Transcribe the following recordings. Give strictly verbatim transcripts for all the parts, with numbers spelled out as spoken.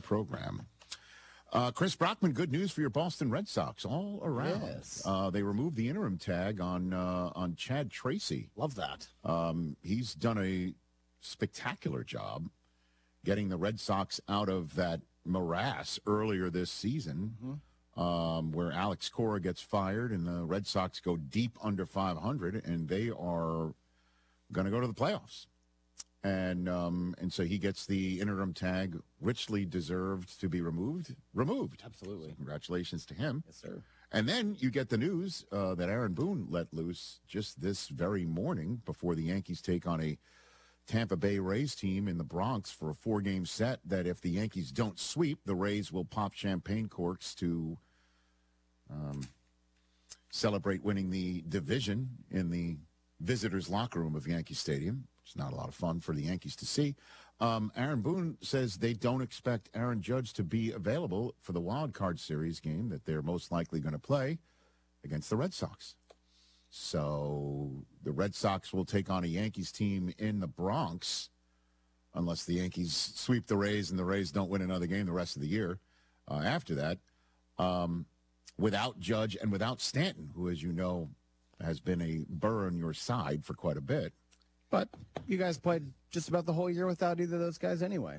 program. Uh, Chris Brockman, good news for your Boston Red Sox all around. Yes. Uh, they removed the interim tag on uh, on Chad Tracy. Love that. Um, he's done a spectacular job getting the Red Sox out of that morass earlier this season, mm-hmm. um, where Alex Cora gets fired and the Red Sox go deep under five hundred, and they are going to go to the playoffs. And um, and so he gets the interim tag, richly deserved to be removed. Removed. Absolutely. So congratulations to him. Yes, sir. And then you get the news uh, that Aaron Boone let loose just this very morning before the Yankees take on a Tampa Bay Rays team in the Bronx for a four-game set, that if the Yankees don't sweep, the Rays will pop champagne corks to um, celebrate winning the division in the visitors' locker room of Yankee Stadium. It's not a lot of fun for the Yankees to see. Um, Aaron Boone says they don't expect Aaron Judge to be available for the wild card series game that they're most likely going to play against the Red Sox. So the Red Sox will take on a Yankees team in the Bronx, unless the Yankees sweep the Rays and the Rays don't win another game the rest of the year uh, after that, um, without Judge and without Stanton, who, as you know, has been a burr on your side for quite a bit. But you guys played just about the whole year without either of those guys anyway.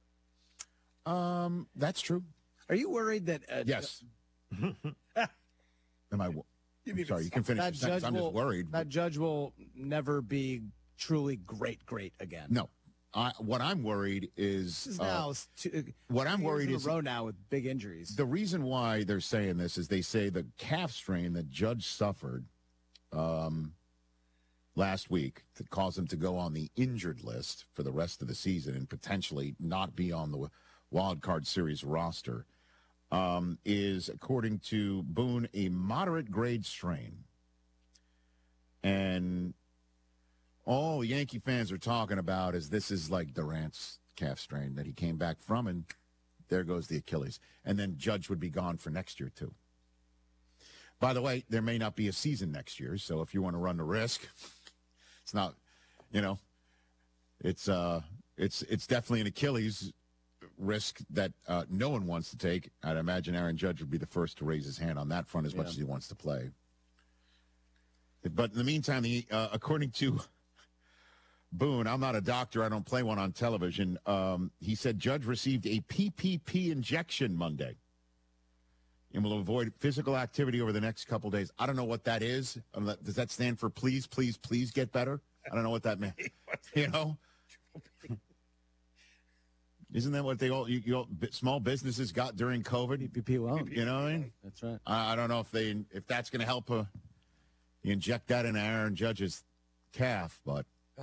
Um, that's true. Are you worried that... Uh, yes. Am I... I'm sorry, you can finish that your sentence. I'm will, just worried. That Judge will never be truly great, great again. No. I, what I'm worried is... This is uh, now two, what I'm worried in is... a row now with big injuries. The reason why they're saying this is they say the calf strain that Judge suffered um, last week that caused him to go on the injured list for the rest of the season and potentially not be on the wild card series roster um, is, according to Boone, a moderate grade strain. And all Yankee fans are talking about is this is like Durant's calf strain that he came back from, and there goes the Achilles. And then Judge would be gone for next year, too. By the way, there may not be a season next year, so if you want to run the risk, it's not, you know, it's uh, it's it's definitely an Achilles risk that uh, no one wants to take. I'd imagine Aaron Judge would be the first to raise his hand on that front as yeah. much as he wants to play. But in the meantime, the, uh, according to Boone, I'm not a doctor. I don't play one on television. Um, he said Judge received a P P P injection Monday and will avoid physical activity over the next couple days. I don't know what that is. Does that stand for please, please, please get better? I don't know what that means. You know? Isn't that what they all, you, you all, small businesses got during COVID? P P P loan. You know what I mean? That's right. I, I don't know if they, if that's going to help uh, you inject that in Aaron Judge's calf, but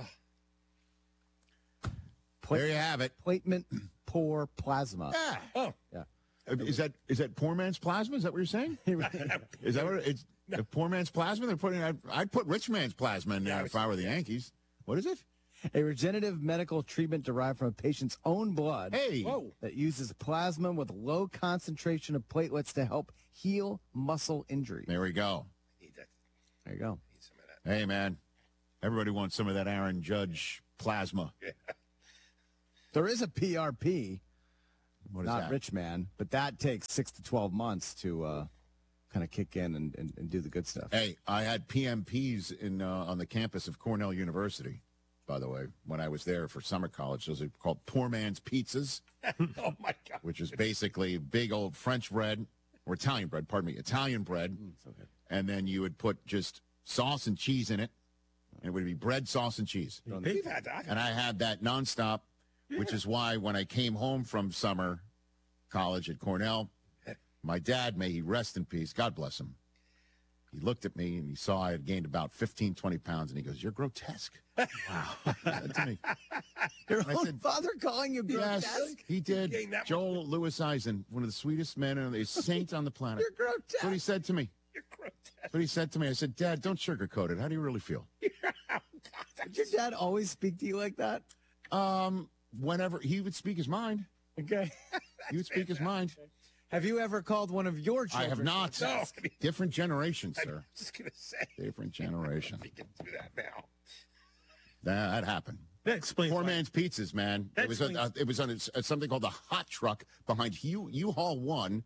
there you have it. Platelet poor plasma. Yeah. Oh. Yeah. Is that is that poor man's plasma? Is that what you're saying? Is that what it's no. The poor man's plasma? They're putting. I'd, I'd put rich man's plasma in there if I were the Yankees. What is it? A regenerative medical treatment derived from a patient's own blood. Hey, Whoa. That uses plasma with low concentration of platelets to help heal muscle injuries. There we go. There you go. Hey, man, everybody wants some of that Aaron Judge plasma. Yeah. There is a P R P. What is Not that? rich man, but that takes six to twelve months to uh, kind of kick in and, and, and do the good stuff. Hey, I had P M Ps in uh, on the campus of Cornell University, by the way, when I was there for summer college. Those are called poor man's pizzas. Oh, my God. Which is basically big old French bread, or Italian bread, pardon me, Italian bread. Mm, so good. And then you would put just sauce and cheese in it. And it would be bread, sauce, and cheese. We've had that. And I had that nonstop. Yeah. Which is why when I came home from summer college at Cornell, my dad, may he rest in peace, God bless him, he looked at me and he saw I had gained about fifteen, twenty pounds, and he goes, "You're grotesque." Wow. That to me. Your And I own said, father calling you grotesque? Yes, he did. gained that Joel Louis Eisen, one of the sweetest men and a saint on the planet. You're grotesque. That's what he said to me. You're grotesque. That's what he said to me. I said, "Dad, don't sugarcoat it. How do you really feel?" Did your dad always speak to you like that? Um, whenever he would speak his mind. Okay. He would speak his mind. Have you ever called one of your children? I have not. No. Different generation, sir. I was just going to say. Different generation. You can do that now. That, that happened. That explains Poor why- man's pizzas, man. That It was, a, explains- uh, it was on a, something called the hot truck behind U, U-Haul one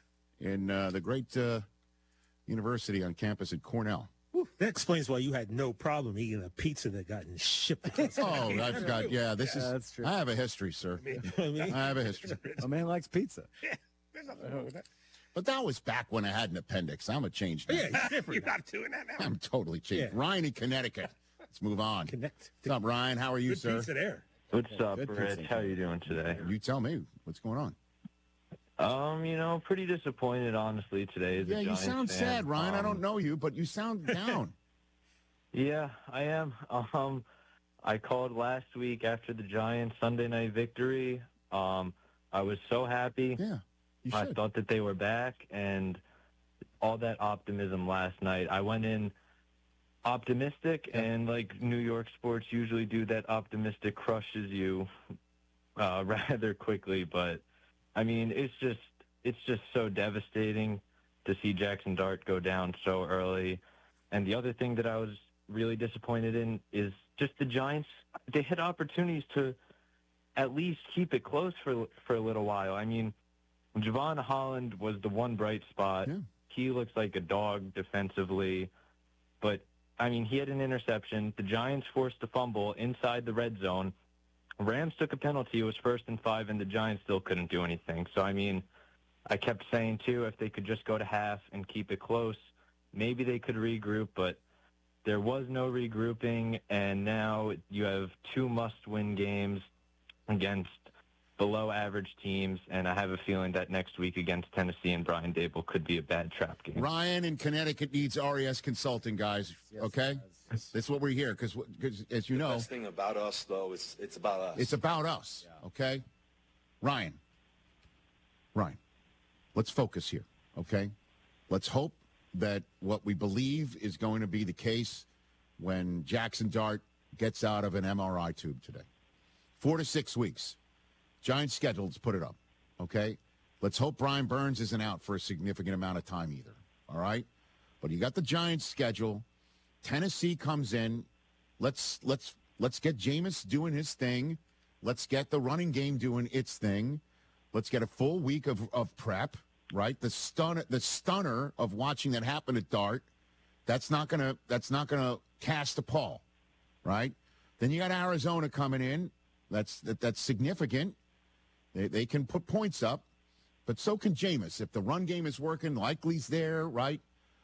in uh, the great uh, university on campus at Cornell. Whew, that explains why you had no problem eating a pizza that got shipped across the Oh, country. I've got, yeah, this Yeah, is, that's true. I have a history, sir. You know what I mean? I have a history. A man likes pizza. There's nothing wrong with that. But that was back when I had an appendix. I'm a changed man. Yeah, it's different. You're not doing that now. I'm totally changed. Yeah. Ryan in Connecticut. Let's move on. Connect. What's up, Ryan? How are you, Good sir? pizza there. What's up, good Rich? pizza. How are you doing today? You tell me. What's going on? Um, you know, pretty disappointed, honestly, today. As a Yeah, you Giants sound fan. sad, Ryan. I Um, don't know you, but you sound down. Yeah, I am. Um, I called last week after the Giants Sunday night victory. Um, I was so happy. Yeah, you I should. thought that they were back, and all that optimism last night. I went in optimistic, Yeah. and like New York sports usually do, that optimistic crushes you uh, rather quickly. But I mean, it's just it's just so devastating to see Jackson Dart go down so early. And the other thing that I was really disappointed in is just the Giants. They had opportunities to at least keep it close for for a little while. I mean, Javon Holland was the one bright spot. Yeah. He looks like a dog defensively, but I mean, he had an interception. The Giants forced a fumble inside the red zone. Rams took a penalty. It was first and five, and the Giants still couldn't do anything. So, I mean, I kept saying, too, if they could just go to half and keep it close, maybe they could regroup, but there was no regrouping, and now you have two must-win games against below-average teams, and I have a feeling that next week against Tennessee and Brian Dable could be a bad trap game. Ryan in Connecticut needs R E S Consulting, guys. Yes, okay? yes. This is what we're here because, as you The know, best thing about us, though, is it's about us. it's about us. Okay? Ryan. Ryan. Let's focus here. Okay? Let's hope that what we believe is going to be the case when Jackson Dart gets out of an M R I tube today. Four to six weeks. Giants schedule, let's put it up, okay? Let's hope Brian Burns isn't out for a significant amount of time either, all right? But you got the Giants schedule. Tennessee comes in. Let's let's let's get Jameis doing his thing. Let's get the running game doing its thing. Let's get a full week of, of prep, right? The stun the stunner of watching that happen at Dart. That's not gonna that's not gonna cast a pall, right? Then you got Arizona coming in. That's that, that's significant. They, they can put points up, but so can Jameis. If the run game is working, likely's there, right?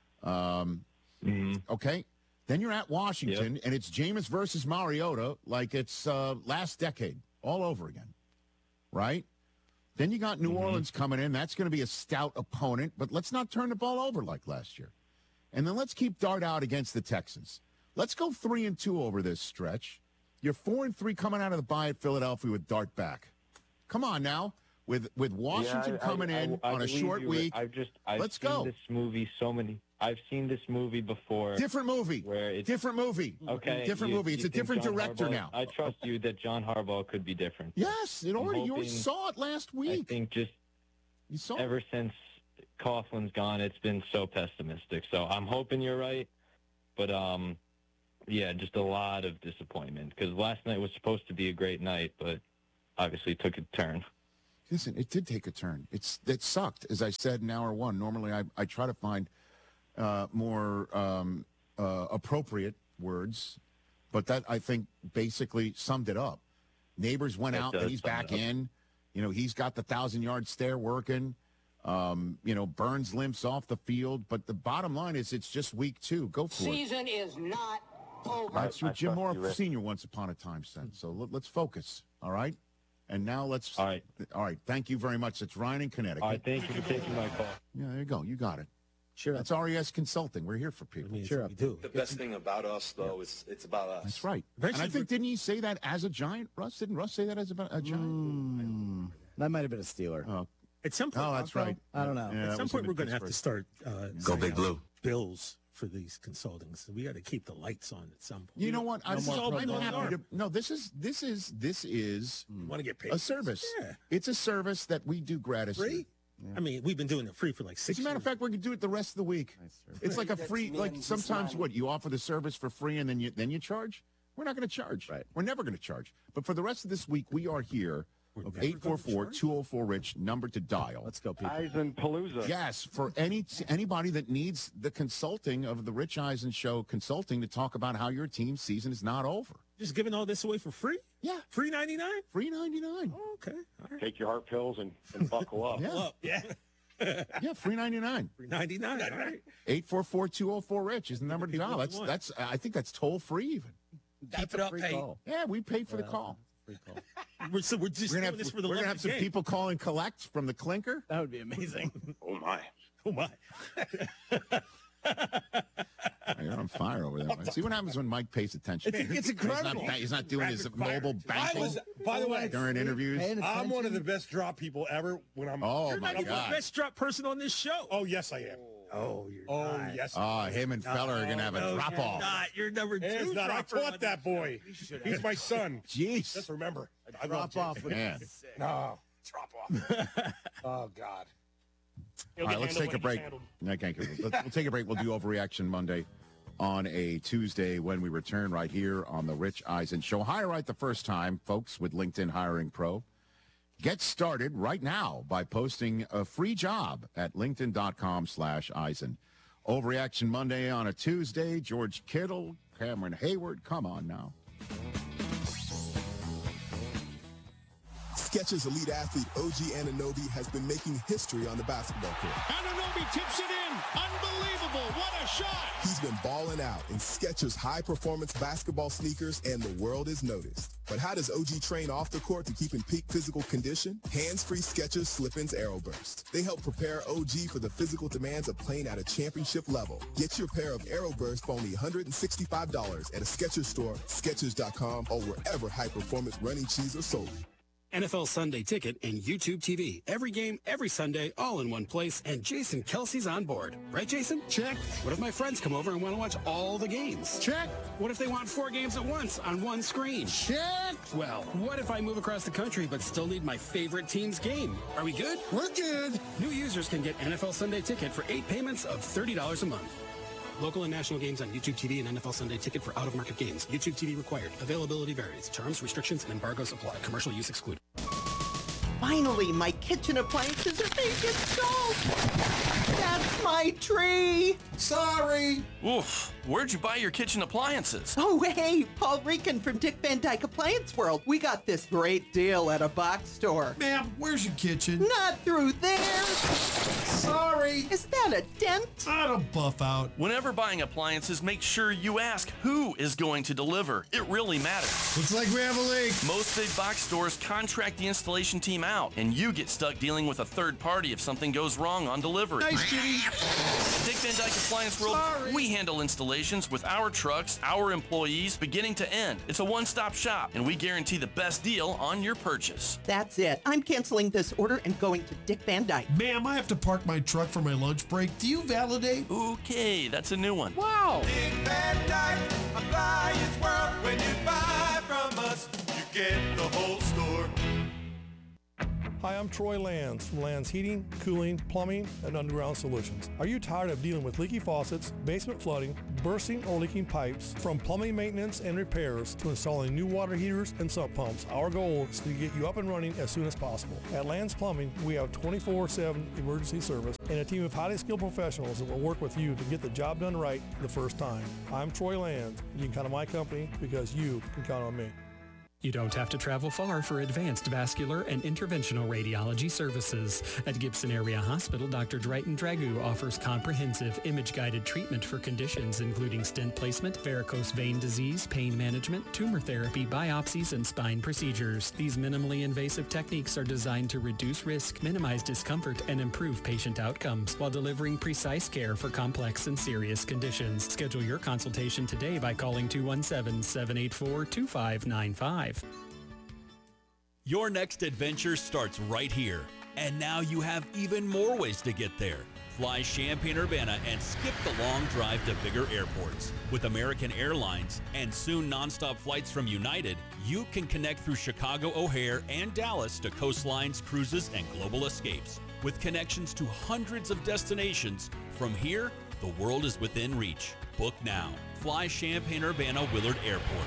Um, Mhm. Okay. Then you're at Washington, and it's Jameis versus Mariota like it's uh, last decade all over again, right? Then you got New Mhm. Orleans coming in. That's going to be a stout opponent, but let's not turn the ball over like last year. And then let's keep Dart out against the Texans. Let's go three and two over this stretch. You're four and three coming out of the bye at Philadelphia with Dart back. Come on now, with with Washington Yeah, I- coming I- in I on a believe short you. week. I've just I've Let's seen go. this movie so many. I've seen this movie before. Different movie. Where it's Different movie. okay. Different you- movie. It's you a think different John director Harbaugh- now. I trust you that John Harbaugh could be different. Yes, it already. You already hoping- saw it last I week. think just You saw it. ever since Coughlin's gone, it's been so pessimistic. So I'm hoping you're right, but um, yeah, just a lot of disappointment because last night was supposed to be a great night, but obviously took a turn. Listen, it did take a turn. It's it sucked, as I said in hour one. Normally, I, I try to find uh, more um, uh, appropriate words, but that I think basically summed it up. Neighbors went That out, does and he's sum it back up. in. You know, he's got the thousand yard stare working. Um, you know, Burns limps off the field, but the bottom line is it's just week two. Go for it. Season is not over. That's I what Jim trust Moore you, Rick. Senior once upon a time said. So let, let's focus. All right. And now let's. All right. All right. Thank you very much. It's Ryan in Connecticut. All right, thank you for taking my call. Yeah, there you go. You got it. Sure. That's R E S Consulting. We're here for I people. mean, it's Sure. what we do. The best thing about us, though, is it's about us. That's right. Eventually and I think, we're- didn't he say that as a Giant? Russ, didn't Russ say that as a, a Giant? Mm, that might have been a Steeler. Oh, At some point, oh, that's right. I don't know. Yeah, at that some was point, in we're going to have to Pittsburgh. start uh, Go signing Big out Blue. bills for these consultings. We got to keep the lights on at some point. You know what? I'm, this is all I'm been happy on. to. No, this is this is this is You want to get paid? a service. Yeah. It's a service that we do gratis. Free? I mean, we've been doing it free for like six As a matter years. of fact, we can do it the rest of the week. Nice, sir. It's like a That's free. me Like and sometimes, Islam. what you offer the service for free and then you then you charge. We're not going to charge. Right. We're never going to charge. But for the rest of this week, we are here. eight four four, two oh four, RICH, number to dial. Let's go, people. Eisenpalooza. Yes, for any anybody that needs the consulting of the Rich Eisen Show consulting to talk about how your team's season is not over. Just giving all this away for free? Yeah. Free ninety-nine? Free ninety-nine. Oh, okay. All right. Take your heart pills and, and buckle up. Yeah. Well, yeah. Yeah, free ninety-nine. Free ninety-nine. All right. eight four four, two oh four, RICH is the number to People dial. you That's, want. that's, I think that's toll free even. That's it a up, free hey. call. Yeah, we paid for the call. Free call. We're, so we're just We're doing gonna have, this for the we're gonna love have of some the game. people call and collect from the clinker. That would be amazing. Oh, my. Oh, my. You're on fire over there. Man. See what happens when Mike pays attention. It's- it's He's incredible. not, he's not doing his Rapid fire. mobile I banking was, by the way, during interviews. Paying I'm one of the attention. best drop people ever when I'm. Oh, You're my not even God. the best drop person on this show. Oh, yes, I am. Oh, you're Oh, not. yes. Oh, him and Feller are going to have a No, drop you're off. Not. You're number two. It's not. I dropper on taught that this boy. show. He's my son. Jeez. Just remember. I love Drop off. With Man. No. Drop off. Oh, God. All right, let's take a break. No, thank you. Let's, we'll take a break. We'll do Overreaction Monday on a Tuesday when we return right here on the Rich Eisen Show. Hire right the first time, folks, with LinkedIn Hiring Pro. Get started right now by posting a free job at linkedin.com slash Eisen. Overreaction Monday on a Tuesday. George Kittle, Cameron Hayward. Come on now. Skechers elite athlete O G Anunoby has been making history on the basketball court. Anunoby tips it in. Unbelievable. What a shot. He's been balling out in Skechers high-performance basketball sneakers, and the world is noticed. But how does O G train off the court to keep in peak physical condition? Hands-free Skechers Slip-ins Aeroburst. They help prepare O G for the physical demands of playing at a championship level. Get your pair of Aeroburst for only one hundred sixty-five dollars at a Skechers store, Skechers dot com, or wherever high-performance running shoes are sold. N F L Sunday Ticket and YouTube T V. Every game, every Sunday, all in one place. And Jason Kelsey's on board. Right, Jason? Check. What if my friends come over and want to watch all the games? Check. What if they want four games at once on one screen? Check. Well, what if I move across the country but still need my favorite team's game? Are we good? We're good. New users can get N F L Sunday Ticket for eight payments of thirty dollars a month. Local and national games on YouTube T V and N F L Sunday Ticket for out-of-market games. YouTube T V required. Availability varies. Terms, restrictions, and embargoes apply. Commercial use excluded. Finally, my kitchen appliances are being installed. That's my tree. Sorry. Oof, where'd you buy your kitchen appliances? Oh, hey, Paul Rican from Dick Van Dyke Appliance World. We got this great deal at a box store. Ma'am, where's your kitchen? Not through there. Sorry. Is that a dent? I don't buff out. Whenever buying appliances, make sure you ask who is going to deliver. It really matters. Looks like we have a leak. Most big box stores contract the installation team out, and you get stuck dealing with a third party if something goes wrong on delivery. Nice, Kitty. Dick Van Dyke Appliance World, Sorry. we handle installations with our trucks, our employees, beginning to end. It's a one-stop shop, and we guarantee the best deal on your purchase. That's it. I'm canceling this order and going to Dick Van Dyke. Ma'am, I have to park my truck for my lunch break. Do you validate? Okay, that's a new one. Wow. Dick Van Dyke Appliance World. When you buy from us, you get the whole store. Hi, I'm Troy Lands from Lands Heating, Cooling, Plumbing, and Underground Solutions. Are you tired of dealing with leaky faucets, basement flooding, bursting or leaking pipes? From plumbing maintenance and repairs to installing new water heaters and sump pumps, our goal is to get you up and running as soon as possible. At Lands Plumbing, we have twenty-four seven emergency service and a team of highly skilled professionals that will work with you to get the job done right the first time. I'm Troy Lands, and you can count on my company because you can count on me. You don't have to travel far for advanced vascular and interventional radiology services. At Gibson Area Hospital, Doctor Drayton Dragoo offers comprehensive image-guided treatment for conditions including stent placement, varicose vein disease, pain management, tumor therapy, biopsies, and spine procedures. These minimally invasive techniques are designed to reduce risk, minimize discomfort, and improve patient outcomes while delivering precise care for complex and serious conditions. Schedule your consultation today by calling two one seven, seven eight four, two five nine five. Your next adventure starts right here. And now you have even more ways to get there. Fly Champaign-Urbana and skip the long drive to bigger airports. With American Airlines and soon nonstop flights from United, you can connect through Chicago O'Hare and Dallas to coastlines, cruises, and global escapes. With connections to hundreds of destinations, from here, the world is within reach. Book now. Fly Champaign-Urbana Willard Airport.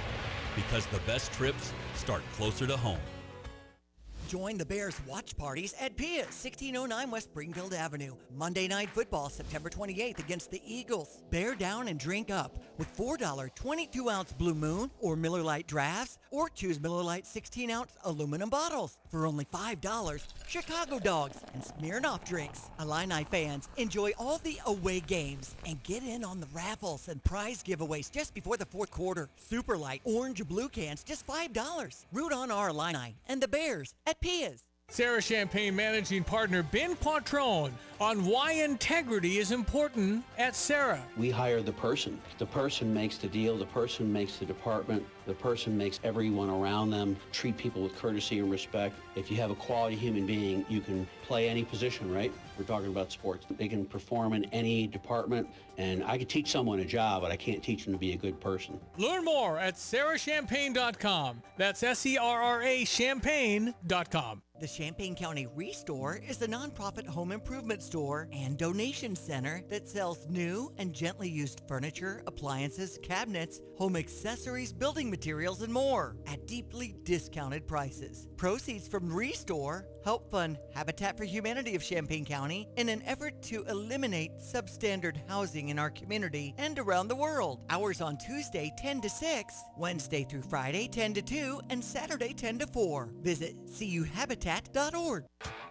because the best trips start closer to home. Join the Bears watch parties at P I A, sixteen oh nine West Springfield Avenue. Monday Night Football, September twenty-eighth against the Eagles. Bear down and drink up with four dollar twenty-two ounce Blue Moon or Miller Lite drafts, or choose Miller Lite sixteen ounce aluminum bottles. For only five dollars, Chicago dogs and Smirnoff drinks. Illini fans, enjoy all the away games and get in on the raffles and prize giveaways just before the fourth quarter. Super Light orange or blue cans, just five dollars. Root on our Illini and the Bears at P I A's. Sarah Champagne Managing Partner Ben Quattrone on why integrity is important at Sarah. We hire the person. The person makes the deal. The person makes the department. The person makes everyone around them treat people with courtesy and respect. If you have a quality human being, you can play any position, right? We're talking about sports. They can perform in any department, and I could teach someone a job, but I can't teach them to be a good person. Learn more at sarah champagne dot com. That's S E R R A champagne dot com. The Champaign County Restore is a nonprofit home improvement store and donation center that sells new and gently used furniture, appliances, cabinets, home accessories, building materials, and more at deeply discounted prices. Proceeds from Restore help fund Habitat for Humanity of Champaign County in an effort to eliminate substandard housing in our community and around the world. Hours on Tuesday ten to six, Wednesday through Friday ten to two, and Saturday ten to four. Visit C U Habitat dot org.